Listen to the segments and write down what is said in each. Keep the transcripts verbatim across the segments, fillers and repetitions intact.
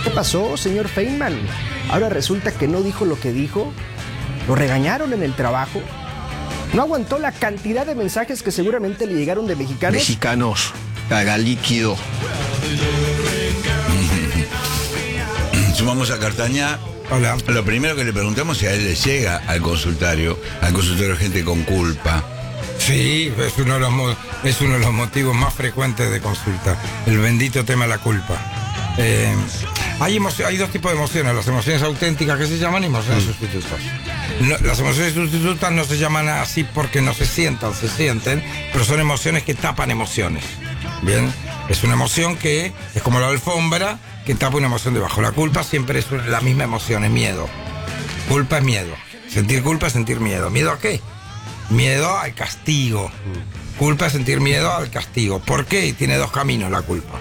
¿Qué pasó, señor Feynman? Ahora resulta que no dijo lo que dijo. ¿Lo regañaron en el trabajo? ¿No aguantó la cantidad de mensajes que seguramente le llegaron de mexicanos? Mexicanos, caga líquido. Sumamos a Cartañá. Hola. Lo primero que le preguntamos es si a él le llega al consultorio, al consultorio gente con culpa. Sí, es uno de los, mo- es uno de los motivos más frecuentes de consulta, el bendito tema de la culpa. Eh, hay, emo- hay dos tipos de emociones, las emociones auténticas que se llaman y emociones mm. sustitutas. No, las emociones sustitutas no se llaman así porque no se sientan, se sienten, pero son emociones que tapan emociones. Bien, es una emoción que es como la alfombra que tapa una emoción debajo. La culpa siempre es la misma emoción, es miedo. Culpa es miedo. Sentir culpa es sentir miedo. ¿Miedo a qué? Miedo al castigo. Culpa es sentir miedo al castigo. ¿Por qué? Tiene dos caminos la culpa.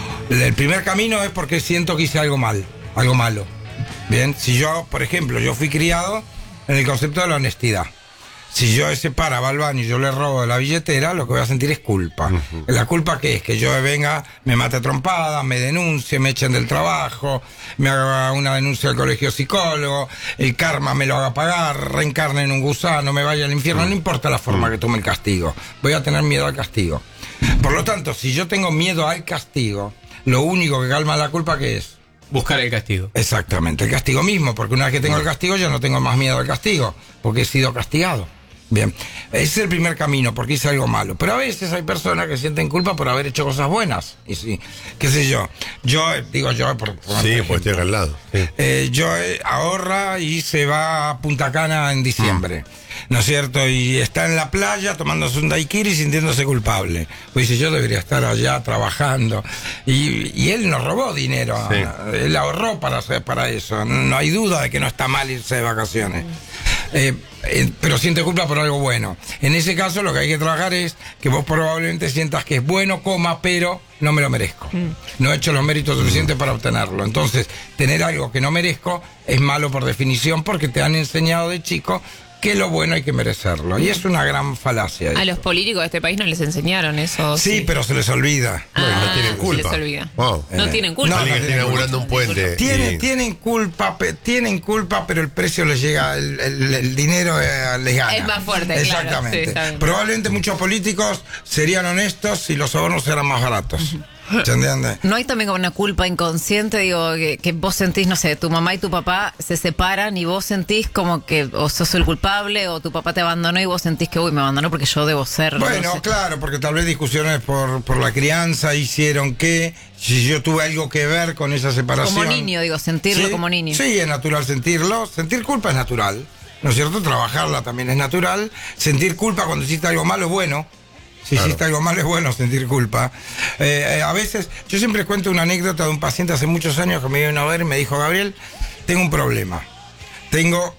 El primer camino es porque siento que hice algo mal, algo malo. Bien, si yo, por ejemplo, yo fui criado en el concepto de la honestidad. Si yo ese para va al baño y yo le robo la billetera, lo que voy a sentir es culpa. Uh-huh. ¿La culpa qué es? Que yo venga, me mate trompada, me denuncie, me echen del trabajo, me haga una denuncia al colegio psicólogo, el karma me lo haga pagar, reencarne en un gusano, me vaya al infierno, uh-huh. No importa la forma uh-huh. que tome el castigo. Voy a tener miedo al castigo. Por lo tanto, si yo tengo miedo al castigo, lo único que calma la culpa, ¿qué es? Buscar el castigo. Exactamente, el castigo mismo, porque una vez que tengo el castigo yo no tengo más miedo al castigo, porque he sido castigado. Bien, ese es el primer camino, porque hice algo malo. Pero a veces hay personas que sienten culpa por haber hecho cosas buenas. Y sí, qué sé yo. Yo, digo yo, por, por sí, pues estoy al lado. Sí. Eh, yo eh, ahorra y se va a Punta Cana en diciembre. Mm. ¿No es cierto? Y está en la playa tomándose un daiquiri sintiéndose culpable. Pues dice, yo debería estar allá trabajando. Y, y él nos robó dinero. Sí. Él ahorró para, para eso. No hay duda de que no está mal irse de vacaciones. Eh, eh, pero siente culpa por algo bueno. En ese caso lo que hay que trabajar es que vos probablemente sientas que es bueno, coma, pero no me lo merezco. Mm. No he hecho los méritos suficientes para obtenerlo. Entonces, tener algo que no merezco es malo por definición, porque te han enseñado de chico que lo bueno hay que merecerlo. Y es una gran falacia. A eso. los políticos de este país no les enseñaron eso. Sí, sí. Pero se les olvida. Ah, no, no tienen culpa. Se les olvida. Wow. No eh, tienen culpa. No, Alguien no está inaugurando un puente. Tienen, y... tienen culpa, pe, tienen culpa, pero el precio les llega, el, el, el dinero eh, les gana. Es más fuerte. Exactamente. Claro, sí, probablemente muchos políticos serían honestos si los sobornos eran más baratos. ¿Se entiende? ¿No hay también como una culpa inconsciente? Digo, que, que vos sentís, no sé, tu mamá y tu papá se separan y vos sentís como que o sos el culpable o tu papá te abandonó y vos sentís que, uy, me abandonó porque yo debo ser. Bueno, no sé. Claro, porque tal vez discusiones por, por la crianza hicieron que, si yo tuve algo que ver con esa separación. Como niño, digo, sentirlo ¿sí? como niño. Sí, es natural sentirlo. Sentir culpa es natural, ¿no es cierto? Trabajarla también es natural. Sentir culpa cuando hiciste algo malo es bueno. Si claro. hiciste algo malo es bueno sentir culpa. Eh, eh, a veces, yo siempre cuento una anécdota de un paciente hace muchos años que me vino a ver y me dijo, Gabriel, tengo un problema. Tengo,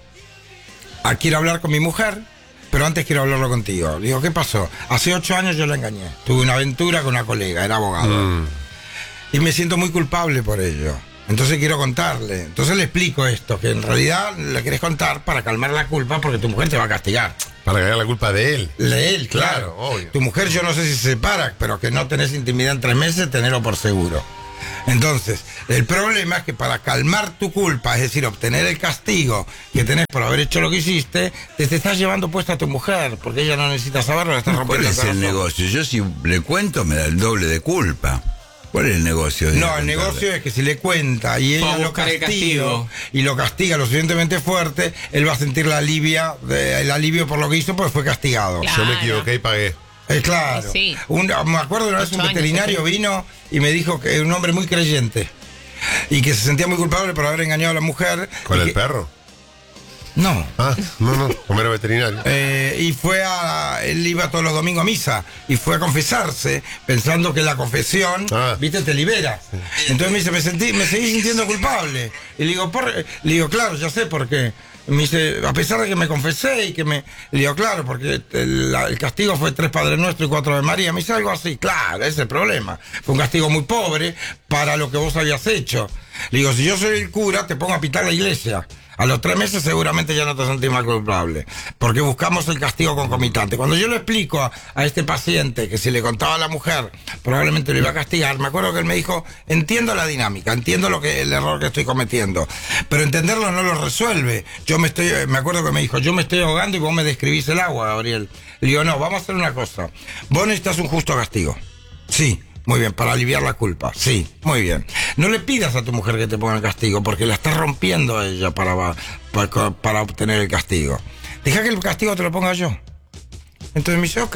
ah, quiero hablar con mi mujer, pero antes quiero hablarlo contigo. Le digo, ¿qué pasó? Hace ocho años yo la engañé. Tuve una aventura con una colega, era abogado. Mm. Y me siento muy culpable por ello. Entonces quiero contarle. Entonces le explico esto, que en realidad le querés contar para calmar la culpa porque tu mujer te va a castigar. Para cagar la culpa de él. De él, claro. claro obvio. Tu mujer yo no sé si se separa, pero que no tenés intimidad en tres meses, tenerlo por seguro. Entonces, el problema es que para calmar tu culpa, es decir, obtener el castigo que tenés por haber hecho lo que hiciste, te, te estás llevando puesta a tu mujer, porque ella no necesita saberlo, le estás rompiendo ¿Cuál es el negocio? Yo si le cuento me da el doble de culpa. ¿Cuál es el negocio? No, el negocio es que si le cuenta y ella lo castiga y lo castiga lo suficientemente fuerte, él va a sentir la alivia, el alivio por lo que hizo porque fue castigado. Claro. Yo me equivoqué y pagué. Es claro. Sí. Un, me acuerdo una vez un veterinario vino y me dijo que era un hombre muy creyente y que se sentía muy culpable por haber engañado a la mujer. ¿Con el que, perro? No. Ah, no, no, como era veterinario. Eh, y fue a... Él iba todos los domingos a misa y fue a confesarse pensando que la confesión, ah. viste, te libera. Sí. Entonces me dice, me sentí, me seguí sintiendo culpable. Y le digo, por... le digo, claro, ya sé por qué. Me dice, a pesar de que me confesé y que me... Le digo, claro, porque el, el castigo fue tres Padres Nuestros y cuatro de María. Me dice algo así, claro, ese es el problema. Fue un castigo muy pobre para lo que vos habías hecho. Le digo, si yo soy el cura, te pongo a pitar la iglesia. A los tres meses seguramente ya no te sentís más culpable, porque buscamos el castigo concomitante. Cuando yo le explico a, a este paciente que si le contaba a la mujer, probablemente lo iba a castigar, me acuerdo que él me dijo, entiendo la dinámica, entiendo lo que el error que estoy cometiendo, pero entenderlo no lo resuelve. Yo me estoy, me acuerdo que me dijo, yo me estoy ahogando y vos me describís el agua, Gabriel. Le digo, no, vamos a hacer una cosa. Vos necesitas un justo castigo. Sí. Muy bien, para aliviar la culpa. Sí, muy bien. No le pidas a tu mujer que te ponga el castigo, porque la estás rompiendo a ella para, para, para obtener el castigo. Deja que el castigo te lo ponga yo. Entonces me dice, ok.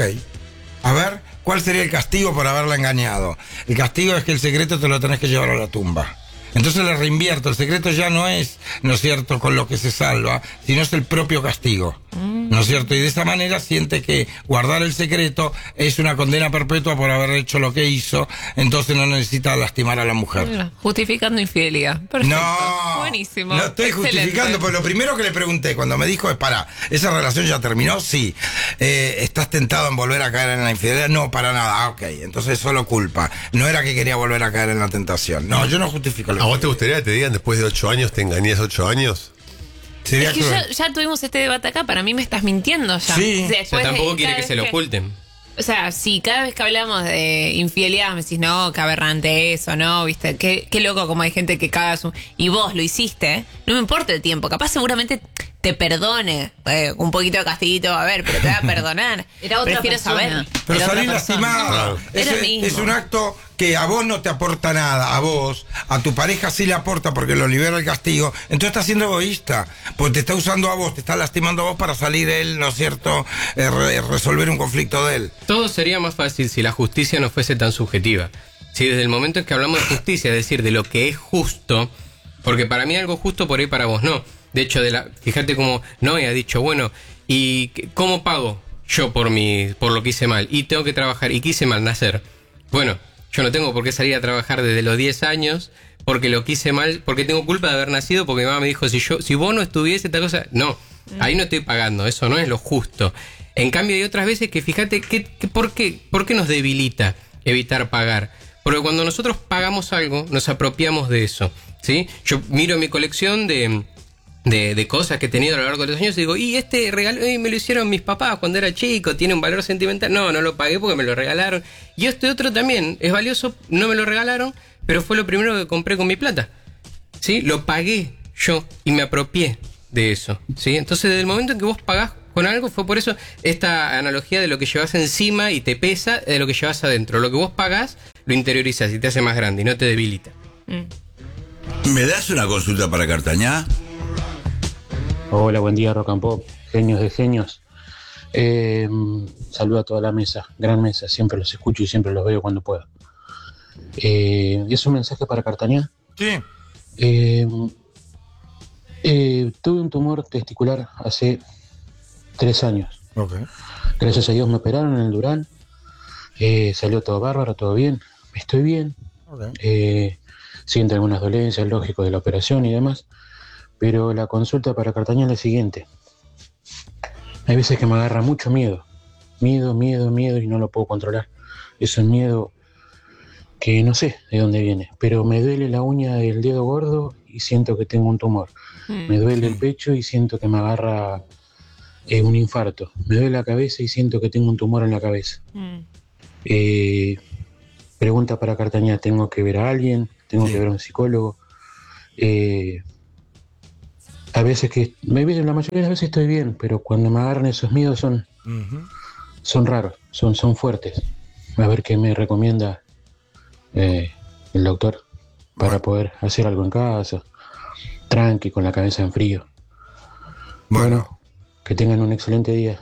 A ver, ¿cuál sería el castigo por haberla engañado? El castigo es que el secreto te lo tenés que llevar a la tumba. Entonces le reinvierto, el secreto ya no es, ¿no es cierto?, con lo que se salva, sino es el propio castigo, ¿no es cierto? Y de esa manera siente que guardar el secreto es una condena perpetua por haber hecho lo que hizo, entonces no necesita lastimar a la mujer. Mira, justificando infidelidad. Perfecto. No, buenísimo. No estoy Excelente. justificando, pues lo primero que le pregunté cuando me dijo es, para, ¿esa relación ya terminó? Sí. Eh, ¿Estás tentado en volver a caer en la infidelidad? No, para nada. Ah, ok, entonces solo culpa. No era que quería volver a caer en la tentación. No, yo no justifico la ¿A vos te gustaría que te digan después de ocho años, te engañás ocho años? Sería Es que cruel. ya, ya tuvimos este debate acá, para mí me estás mintiendo ya. Sí. O sea, Después de- tampoco quiere cada que se vez lo oculten. O sea, si cada vez que hablamos de infidelidad me decís, no, qué aberrante eso, no, viste, qué, qué loco como hay gente que caga su... Y vos lo hiciste, no me importa el tiempo, capaz seguramente te perdone, eh, un poquito de castiguito, a ver, pero te va a perdonar. Era otra Prefiero persona. saber. Pero Era salir otra persona. lastimado. Era Es, el mismo. es un acto que a vos no te aporta nada, a vos, a tu pareja sí le aporta porque lo libera el castigo. Entonces estás siendo egoísta, porque te está usando a vos, te está lastimando a vos para salir él, ¿no es cierto?, eh, re- resolver un conflicto de él. Todo sería más fácil si la justicia no fuese tan subjetiva. Si desde el momento en que hablamos de justicia, es decir, de lo que es justo, porque para mí algo justo por ahí para vos no. De hecho, de la, fíjate cómo no ha dicho, bueno, ¿y qué- cómo pago yo por mi, por lo que hice mal? Y tengo que trabajar, y quise mal nacer. Bueno, yo no tengo por qué salir a trabajar desde los diez años porque lo quise mal, porque tengo culpa de haber nacido, porque mi mamá me dijo, si yo, si vos no estuviese esta cosa, no, ahí no estoy pagando, eso no es lo justo. En cambio hay otras veces que fíjate, que, que, ¿por qué, por qué nos debilita evitar pagar? Porque cuando nosotros pagamos algo, nos apropiamos de eso, ¿sí? Yo miro mi colección de... De, de cosas que he tenido a lo largo de los años y digo, y este regalo eh, me lo hicieron mis papás cuando era chico, tiene un valor sentimental. No, no lo pagué porque me lo regalaron. Y este otro también es valioso, no me lo regalaron, pero fue lo primero que compré con mi plata. ¿Sí? Lo pagué yo y me apropié de eso. ¿Sí? Entonces, desde el momento en que vos pagás con algo, fue por eso esta analogía de lo que llevas encima y te pesa, de lo que llevas adentro. Lo que vos pagás, lo interiorizas y te hace más grande y no te debilita. ¿Me das una consulta para Cartañá? Hola, buen día, Rock and Pop, genios de genios. Eh, saludo a toda la mesa, gran mesa, siempre los escucho y siempre los veo cuando puedo. Eh, ¿Es un mensaje para Cartañá? Sí. Eh, eh, tuve un tumor testicular hace tres años. Ok. Gracias a Dios me operaron en el Durán. Eh, salió todo bárbaro, todo bien. Estoy bien. Ok. Eh, siento algunas dolencias, lógico, de la operación y demás. Pero la consulta para Cartañá es la siguiente. Hay veces que me agarra mucho miedo. Miedo, miedo, miedo y no lo puedo controlar. Es un miedo que no sé de dónde viene. Pero me duele la uña del dedo gordo y siento que tengo un tumor. Me duele el pecho y siento que me agarra eh, un infarto. Me duele la cabeza y siento que tengo un tumor en la cabeza. Eh, pregunta para Cartañá. ¿Tengo que ver a alguien? ¿Tengo Sí. que ver a un psicólogo? Eh... A veces que, me la mayoría de las veces estoy bien, pero cuando me agarran esos miedos son, Ujú. son raros, son, son fuertes. A ver qué me recomienda eh, el doctor para poder hacer algo en casa, tranqui, con la cabeza en frío. Bueno, que tengan un excelente día.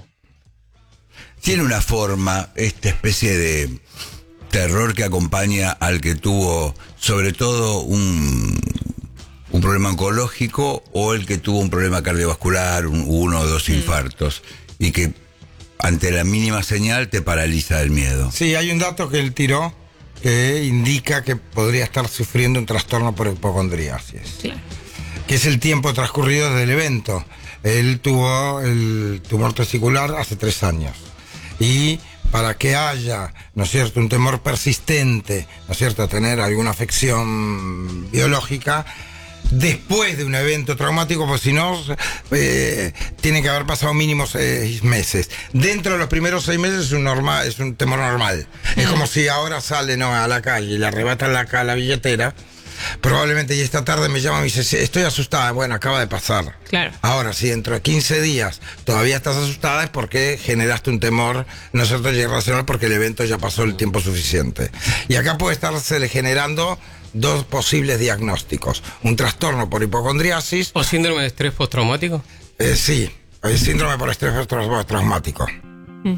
Tiene una forma, esta especie de terror que acompaña al que tuvo sobre todo un, un problema oncológico o el que tuvo un problema cardiovascular, un, uno o dos infartos, y que ante la mínima señal te paraliza el miedo. Sí, hay un dato que él tiró que indica que podría estar sufriendo un trastorno por hipocondriasis, Claro. que es el tiempo transcurrido desde el evento. Él tuvo el tumor testicular hace tres años. Y para que haya, ¿no es cierto?, un temor persistente, ¿no es cierto?, a tener alguna afección biológica, después de un evento traumático, pues si no, eh, tiene que haber pasado mínimo seis meses. Dentro de los primeros seis meses es un, normal, es un temor normal. Es como si ahora sale no, a la calle y le arrebatan la, la billetera. Probablemente y esta tarde me llama y me dice, estoy asustada. Bueno, acaba de pasar. Claro. Ahora, si dentro de quince días todavía estás asustada es porque generaste un temor, no es cierto, irracional, porque el evento ya pasó el tiempo suficiente. Y acá puede estarse generando dos posibles diagnósticos. Un trastorno por hipocondriasis. ¿O síndrome de estrés postraumático? Eh, sí, el síndrome por estrés postraumático. Mm.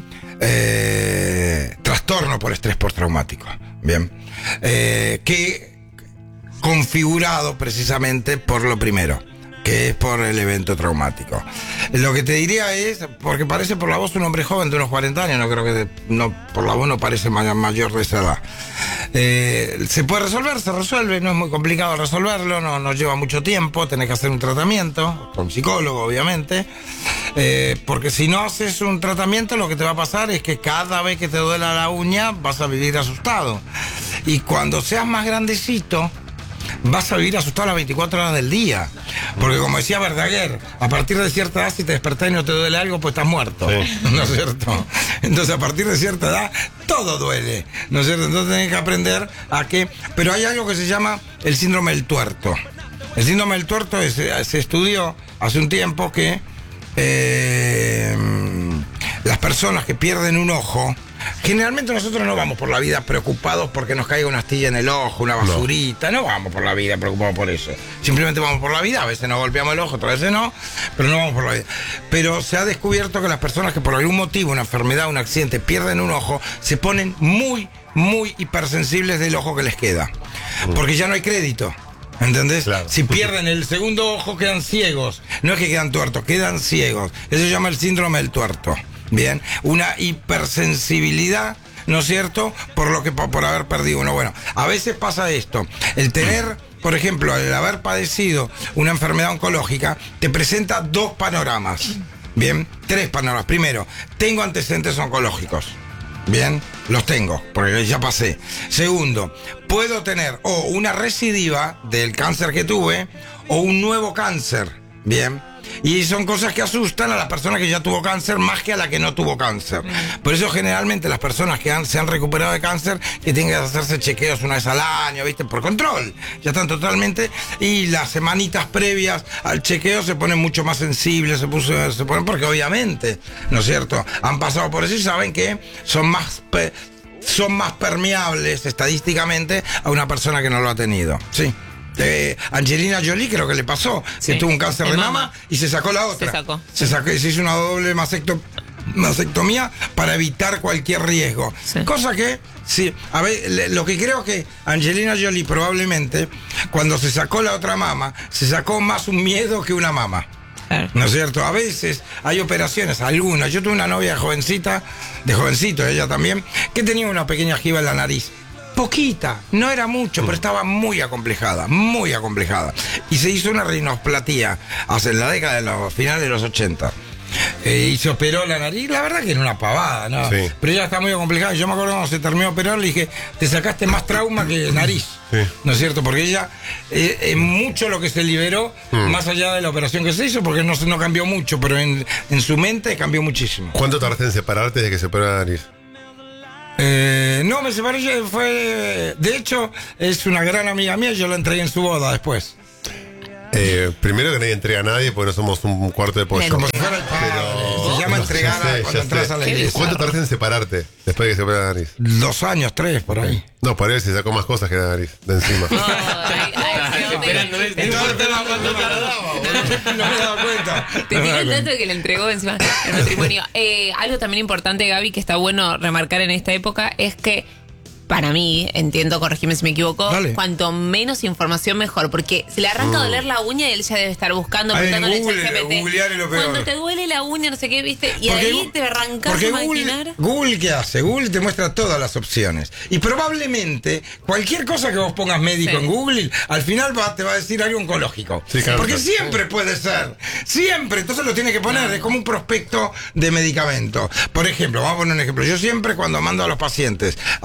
Eh, trastorno por estrés postraumático. Bien. Eh, que configurado precisamente por lo primero, que es por el evento traumático. Lo que te diría es, porque parece por la voz un hombre joven de unos cuarenta años, no creo que de, no, por la voz no parece mayor de esa edad. Eh, se puede resolver, se resuelve, no es muy complicado resolverlo, no nos lleva mucho tiempo, tenés que hacer un tratamiento, con psicólogo obviamente, eh, porque si no haces un tratamiento lo que te va a pasar es que cada vez que te duela la uña vas a vivir asustado. Y cuando seas más grandecito, vas a vivir asustado las veinticuatro horas del día. Porque como decía Verdaguer, a partir de cierta edad, si te despertás y no te duele algo, pues estás muerto. Sí. ¿No es cierto? Entonces, a partir de cierta edad, todo duele. ¿No es cierto? Entonces tenés que aprender a que... Pero hay algo que se llama el síndrome del tuerto. El síndrome del tuerto es, se estudió hace un tiempo que eh, las personas que pierden un ojo... Generalmente nosotros no vamos por la vida preocupados porque nos caiga una astilla en el ojo, una basurita, no, no vamos por la vida preocupados por eso. Simplemente vamos por la vida, a veces nos golpeamos el ojo, otras veces no, pero no vamos por la vida. Pero se ha descubierto que las personas que por algún motivo, una enfermedad, un accidente, pierden un ojo, se ponen muy, muy hipersensibles del ojo que les queda. Porque ya no hay crédito. ¿Entendés? Claro. Si pierden el segundo ojo quedan ciegos. No es que quedan tuertos, quedan ciegos. Eso se llama el síndrome del tuerto. Bien, una hipersensibilidad, ¿no es cierto? Por lo que por haber perdido uno. Bueno, a veces pasa esto. El tener, por ejemplo, el haber padecido una enfermedad oncológica te presenta dos panoramas. Bien, tres panoramas. Primero, tengo antecedentes oncológicos. Bien, los tengo, porque ya pasé. Segundo, puedo tener o una recidiva del cáncer que tuve o un nuevo cáncer. Bien. Y son cosas que asustan a la persona que ya tuvo cáncer más que a la que no tuvo cáncer. Por eso generalmente las personas que han, se han recuperado de cáncer, que tienen que hacerse chequeos una vez al año, ¿viste? Por control. Ya están totalmente... Y las semanitas previas al chequeo se ponen mucho más sensibles, se, puso, se ponen porque obviamente, ¿no es cierto? Han pasado por eso y saben que son más... Pe, son más permeables estadísticamente a una persona que no lo ha tenido. Sí. Eh, Angelina Jolie creo que le pasó, sí. Que tuvo un cáncer de mama y se sacó la otra. Se sacó. Se sacó y se hizo una doble mastecto, mastectomía para evitar cualquier riesgo. Sí. Cosa que, sí, a ver, le, lo que creo que Angelina Jolie probablemente, cuando se sacó la otra mama, se sacó más un miedo que una mama. Claro. ¿No es cierto? A veces hay operaciones, algunas. Yo tuve una novia jovencita, de jovencito, ella también, que tenía una pequeña jiba en la nariz. Poquita, no era mucho, pero estaba muy acomplejada, muy acomplejada. Y se hizo una rinosplatía hace en la década de los finales de los ochenta. Eh, y se operó la nariz, la verdad que era una pavada, ¿no? Sí. Pero ella está muy acomplejada. Yo me acuerdo cuando se terminó de operar, le dije, te sacaste más trauma que nariz. Sí. ¿No es cierto? Porque ella, eh, es mucho lo que se liberó, mm. más allá de la operación que se hizo, porque no, no cambió mucho, pero en, en su mente cambió muchísimo. ¿Cuánto tardaste en separarte de que se operó la nariz? Eh, no, me separé, fue... De hecho, es una gran amiga mía y yo la entregué en su boda después. Eh, primero que nadie entrega a nadie porque no somos un cuarto de pollo. Como si fuera el padre. Pero... Se llama no, entregar sé, cuando entras a la iglesia. ¿Cuánto tardaste en separarte después de que se operó la nariz? Dos años, tres, por ahí. No, por ahí se sacó más cosas que la nariz de encima. Oh, ay, ay, esperando esto. Entonces cuánto tardaba, no me he dado cuenta. Te tiré el dato de que le entregó encima el matrimonio. Eh, algo también importante, Gaby, que está bueno remarcar en esta época, es que para mí, entiendo, corregime si me equivoco, Dale. cuanto menos información mejor, porque se le arranca a doler la uña y él ya debe estar buscando, preguntando en el chat G P T. Cuando te duele la uña, no sé qué, viste, y porque, ahí te arrancas a imaginar. Google, Google, ¿qué hace? Google te muestra todas las opciones. Y probablemente, cualquier cosa que vos pongas médico sí. en Google, al final va, te va a decir algo oncológico. Sí, claro, porque claro. siempre puede ser. Siempre. Entonces lo tienes que poner. Es como un prospecto de medicamento. Por ejemplo, vamos a poner un ejemplo. Yo siempre, cuando mando a los pacientes a derivación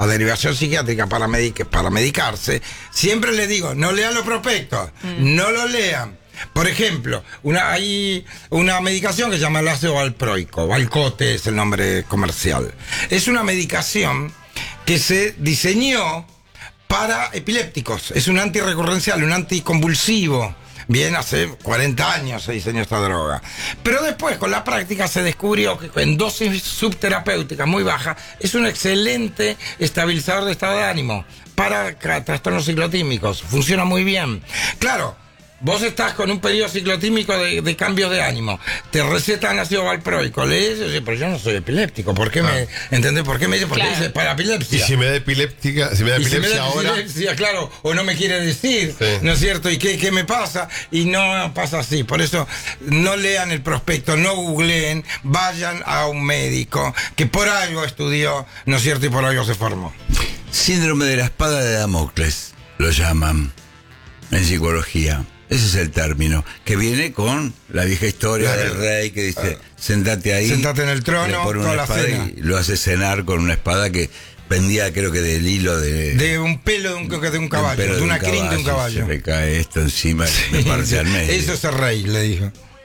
intervención psiquiátrica para, medic para medicarse, siempre les digo, no lean los prospectos, mm. no lo lean. Por ejemplo, una, hay una medicación que se llama el ácido valproico, Valcote es el nombre comercial. Es una medicación que se diseñó para epilépticos, es un antirrecurrencial, un anticonvulsivo. Bien, hace cuarenta años se diseñó esta droga. Pero después, con la práctica, se descubrió que en dosis subterapéuticas muy bajas es un excelente estabilizador de estado de ánimo para trastornos ciclotímicos. Funciona muy bien. Claro, vos estás con un periodo ciclotímico de, de cambios de ánimo. Te recetan ácido valproico. Lees, oye, pero yo no soy epiléptico. ¿Por qué ah. me, ¿entendés? ¿Por qué me dice? Porque claro. dice para epilepsia. Y si me da epiléptica, si me da y epilepsia si me da ahora. Epilepsia, claro, o no me quiere decir, sí. ¿no es cierto? ¿Y qué, qué me pasa? Y no pasa así. Por eso, no lean el prospecto, no googleen, vayan a un médico que por algo estudió, ¿no es cierto? Y por algo se formó. Síndrome de la espada de Damocles, lo llaman en psicología. Ese es el término, que viene con la vieja historia del rey que dice, sentate ahí, sentate en el trono, con una espada y lo hace cenar con una espada que pendía, creo que del hilo de... De un pelo de un, de un caballo, de, de una crin de un caballo. Se me cae esto encima, sí, me parte al medio. Eso es el rey, le dijo.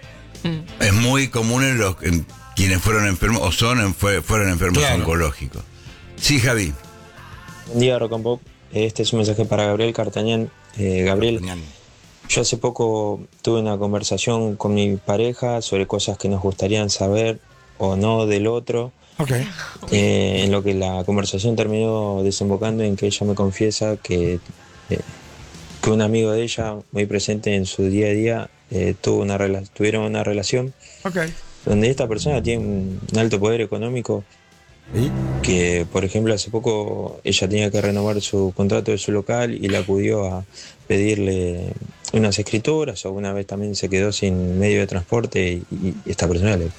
Es muy común en los en quienes fueron enfermos, o son, en, fue, fueron enfermos claro. oncológicos. Sí, Javi. Buen día, Rock and Pop. Este es un mensaje para Gabriel Cartañán. Eh, Gabriel... Cartañán. Yo hace poco tuve una conversación con mi pareja sobre cosas que nos gustarían saber o no del otro. Okay. Eh, en lo que la conversación terminó desembocando en que ella me confiesa que, eh, que un amigo de ella, muy presente en su día a día, eh, tuvo una tuvieron una relación okay. donde esta persona tiene un, un alto poder económico. ¿Y? Que, por ejemplo, hace poco ella tenía que renovar su contrato de su local y le acudió a pedirle unas escrituras, o una vez también se quedó sin medio de transporte y, y esta persona le,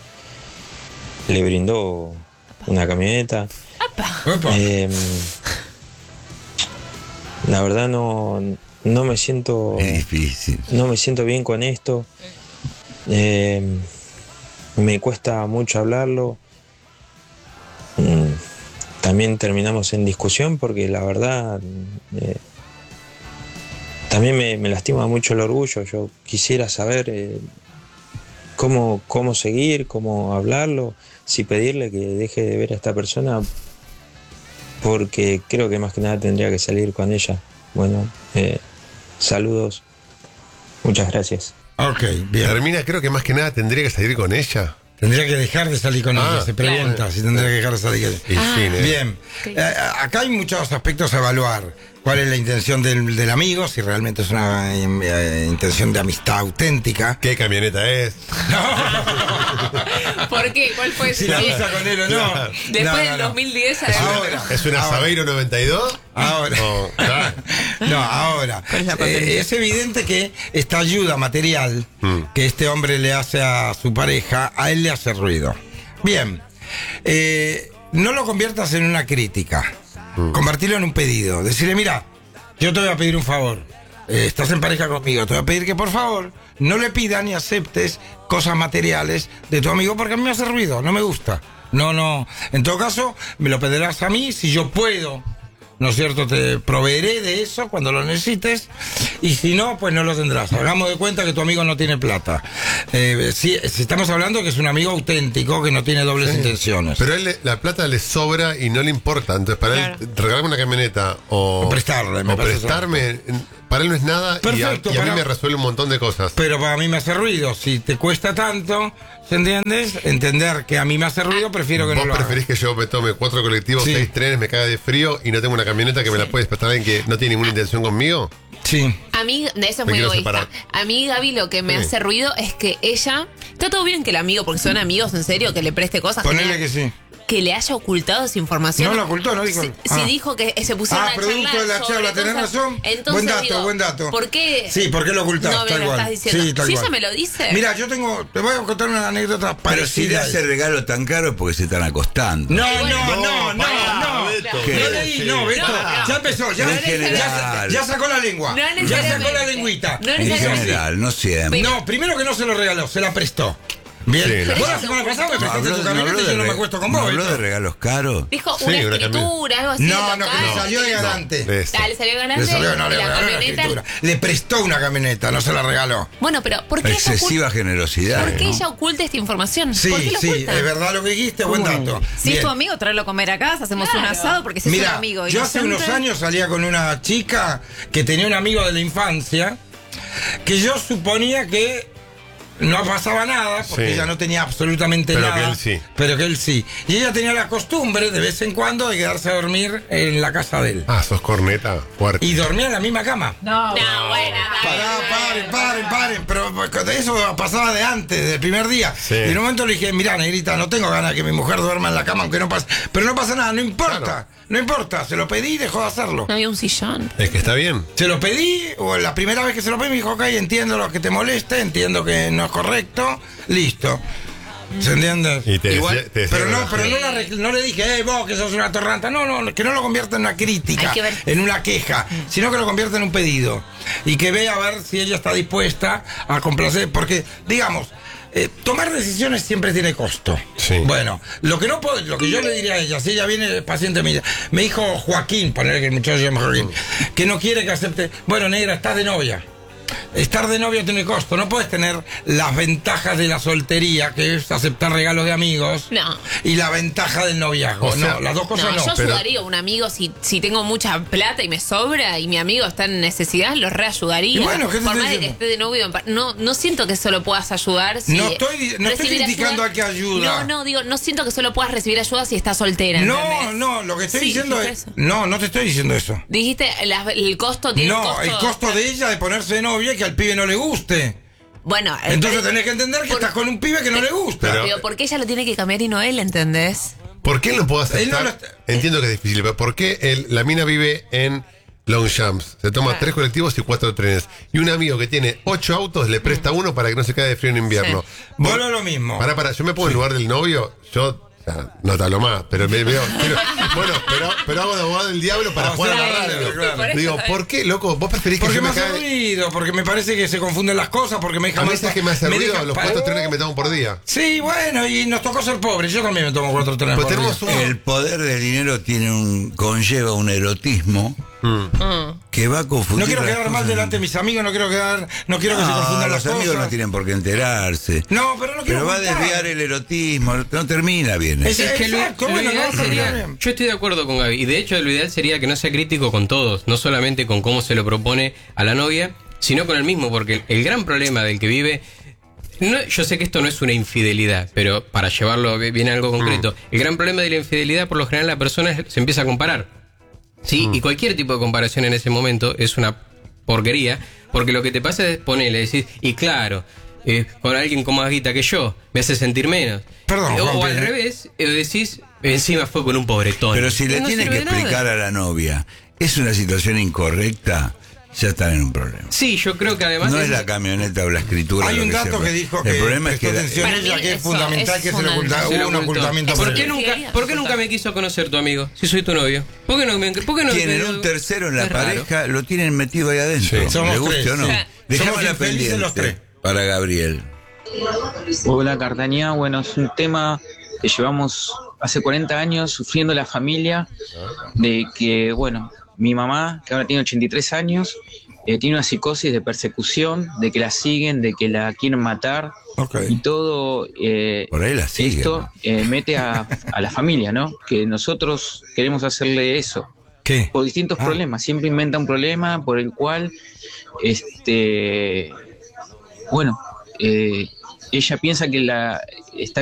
le brindó una camioneta. Eh, la verdad no, no me siento es difícil. No me siento bien con esto. Eh, me cuesta mucho hablarlo. También terminamos en discusión porque la verdad eh, también me, me lastima mucho el orgullo. Yo quisiera saber eh, cómo, cómo seguir, cómo hablarlo, si pedirle que deje de ver a esta persona, porque creo que más que nada tendría que salir con ella. Bueno, eh, saludos, muchas gracias. Ok, bien. Termina, creo que más que nada tendría que salir con ella. Tendría que dejar de salir con ah, ella, se pregunta claro. si tendría que dejar de salir con ella. Ah, sí, bien, eh, acá hay muchos aspectos a evaluar. ¿Cuál es la intención del, del amigo? Si realmente es una eh, intención de amistad auténtica. ¿Qué camioneta es? No. ¿Por qué? ¿Cuál fue si su la usa con él o no? No. Después no, no, no. del dos mil diez a ¿Es, ahora. ¿Es una Sabeiro noventa y dos? Ahora. Oh, claro. No, ahora. Eh, es evidente que esta ayuda material mm. que este hombre le hace a su pareja, a él le hace ruido. Bien. Eh, no lo conviertas en una crítica. Mm. Convertirlo en un pedido. Decirle, mira, yo te voy a pedir un favor. Eh, estás en pareja conmigo. Te voy a pedir que, por favor, no le pidas ni aceptes cosas materiales de tu amigo porque a mí me hace ruido. No me gusta. No, no. En todo caso, me lo pedirás a mí si yo puedo. ¿No es cierto? Te proveeré de eso cuando lo necesites. Y si no, pues no lo tendrás. Hagamos de cuenta que tu amigo no tiene plata. Eh, si, si estamos hablando que es un amigo auténtico, que no tiene dobles sí. intenciones. Pero a él le, la plata le sobra y no le importa. Entonces, para claro. él, regalarme una camioneta o, o prestarle, me o prestarme, para él no es nada. Perfecto, y a, y a para, mí me resuelve un montón de cosas. Pero para mí me hace ruido. Si te cuesta tanto, ¿entiendes? Entender que a mí me hace ruido, prefiero que no lo haga. ¿Vos preferís que yo me tome cuatro colectivos, sí. seis trenes, me caga de frío y no tengo una camioneta que sí. me la puedes prestar alguien que no tiene ninguna intención conmigo? Sí. A mí, de eso es muy egoísta. A mí, Gaby, lo que me sí. hace ruido es que ella... Está todo bien que el amigo, porque son amigos en serio, que le preste cosas. Ponele que sí. Que le haya ocultado esa información. No lo ocultó, no dijo. Si, ah. si dijo que se pusieron ah, a producto charlar de la charla, tenés razón. Entonces, buen dato, digo, buen dato. ¿Por qué? Sí, ¿por qué lo ocultás? No me tal lo cual. estás diciendo. Sí, tal si cual. ella me lo dice. Mira, yo tengo, te voy a contar una anécdota parecida. Pero si le hace regalo tan caro es porque se están acostando. No, bueno, no, no, no, no, no. Beto. No leí, no, Beto. No, ya empezó, ya, no ya, ya, ya sacó la lengua. No, ya sacó la lengüita. No, en general, no siempre. No, primero que no se lo regaló, se la prestó. Bien. Sí, Vos la- la semana pasada me No, prestaste habló, tu no camioneta habló y de yo no me re- acuesto con no vos. habló ¿viste? de regalos caros. Dijo Sí, una una escritura, algo así. No, no, local. que le salió de galante. Eso. Dale, salió ganante. Le salió, no, le la regaló una camioneta. escritura. Le prestó una camioneta, no se la regaló. Bueno, pero ¿por qué ella Excesiva oculta, generosidad. ¿por qué ¿no? ella oculta esta información? Sí, ¿Por qué lo sí, oculta? es verdad lo que dijiste, buen dato. Si es Bien. tu amigo, tráelo a comer a casa, hacemos Claro. un asado porque si es un Mira, amigo yo hace inocente- unos años salía con una chica que tenía un amigo de la infancia que yo suponía que no pasaba nada porque Sí. ella no tenía absolutamente Pero nada. que él sí. Pero que él sí. Y ella tenía la costumbre de vez en cuando de quedarse a dormir en la casa de él. Ah, sos corneta fuerte. Y dormía en la misma cama. No, bueno, dale, Pará, dale, paren, dale. paren, paren. Pero de eso pasaba de antes, del primer día. Sí. Y en un momento le dije, mirá, negrita, no tengo ganas de que mi mujer duerma en la cama, aunque no pase. Pero no pasa nada, no importa. Claro. No importa. Se lo pedí y dejó de hacerlo. No había un sillón. Es que está bien. Se lo pedí, o la primera vez que se lo pedí me dijo, ok, entiendo lo que te moleste, entiendo que no es correcto, listo. ¿Se entiende? Y te Igual, decía- te decía pero no, que- pero no, la rec- no le dije, hey, vos que sos una torranta. No, no, que no lo convierta en una crítica, Hay que ver. en una queja, sino que lo convierta en un pedido. Y que vea a ver si ella está dispuesta a complacer, porque, digamos, eh, tomar decisiones siempre tiene costo. Sí. Bueno, lo que no puedo, lo que yo le diría a ella, si ella viene paciente mía, me dijo Joaquín, ponerle que el muchacho se llama Joaquín, que no quiere que acepte, bueno, negra, estás de novia. Estar de novio tiene costo, no puedes tener las ventajas de la soltería, que es aceptar regalos de amigos, No. y la ventaja del noviazgo. O sea, no, las dos cosas No, no. yo pero- ayudaría a un amigo si, si tengo mucha plata y me sobra y mi amigo está en necesidad, lo reayudaría. Y bueno, ¿qué te Por estoy más de que diciendo? esté de novio, no, no siento que solo puedas ayudar si No estoy- no estoy recibir criticando ayuda- a que ayuda. No, no, digo, no siento que solo puedas recibir ayuda si estás soltera. No, ¿entendés? no, lo que estoy Sí, diciendo dijiste es... eso. No, no te estoy diciendo eso. Dijiste, la- el costo tiene No, costo. el costo de ella de ponerse de novia y que al pibe no le guste. Bueno, el Entonces pre- tenés que entender que por- estás con un pibe que no le gusta. Pero- Pero ¿por qué ella lo tiene que cambiar y no él, entendés? ¿Por qué él no puedo aceptar? Él no lo está- Entiendo que es difícil, pero ¿por qué él- la mina vive en Longchamps? Se toma Claro. tres colectivos y cuatro trenes. Y un amigo que tiene ocho autos le presta uno para que no se caiga de frío en invierno. Vuelvo a lo mismo. Para, para, yo me pongo en lugar del novio, yo. O sea, no te hablo más, pero me veo. quiero- bueno, pero, pero hago de abogado del diablo para Ah, jugar a sí, la radio. claro. Por eso, Digo, ¿sabes? ¿por qué, loco? ¿Vos preferís que Porque yo me me hace caiga? ruido, porque me parece que se confunden las cosas, porque me deja A mí mal- es que me hace ruido deja los pa- cuatro trenes que me tomo por día. Sí, bueno, y nos tocó ser pobres. Yo también me tomo cuatro trenes Pues por tenemos día. un- El poder del dinero tiene un conlleva un erotismo que va a confundir. No quiero las quedar mal cosas. delante de mis amigos, no quiero quedar, no quiero que se No, confundan los las amigos cosas. no tienen por qué enterarse. No, pero no quiero Pero va a ocultar. desviar el erotismo, no termina bien. Es- Es que lo, Exacto, lo bueno, ideal no, sería, está bien. yo estoy de acuerdo con Gaby, y de hecho lo ideal sería que no sea crítico con todos, no solamente con cómo se lo propone a la novia, sino con el mismo, porque el, el gran problema del que vive, no, yo sé que esto no es una infidelidad, pero para llevarlo bien a algo concreto, el gran problema de la infidelidad, por lo general, la persona es- se empieza a comparar. Sí, y cualquier tipo de comparación en ese momento es una porquería, porque lo que te pasa es ponerle, decir, y claro, eh, con alguien con más guita que yo, me hace sentir menos. Perdón, o, Juan o al Pérez. revés, eh, decís, encima fue con un pobretón. Pero si le No tiene sirve que de nada. explicar a la novia, es una situación incorrecta, ya están en un problema. Sí, yo creo que además... No es- es la camioneta o la escritura. Hay lo un que dato se- que dijo El que problema es que prestó la- atención Para ella, mí que es eso fundamental es que se le fundamental. oculta, se hubo lo un ocultó. ocultamiento ¿Por por qué él. nunca, ¿Por qué nunca me quiso conocer tu amigo? Si soy tu novio. ¿Por qué no me por qué no tienen me- un tercero en la es raro. pareja, lo tienen metido ahí adentro. Sí. Somos ¿Le guste tres, o no? sí. Dejamos Somos la infelices los pendiente tres. para Gabriel. Hola Cartaña, bueno, es un tema que llevamos hace cuarenta años sufriendo la familia, de que, bueno, mi mamá, que ahora tiene ochenta y tres años, eh, tiene una psicosis de persecución, de que la siguen, de que la quieren matar, Ok. y todo eh, Por ahí la siguen. esto eh, mete a, a la familia, ¿no? Que nosotros queremos hacerle eso. ¿Qué? Por distintos Ah. problemas, siempre inventa un problema por el cual, este, bueno, eh, ella piensa que la está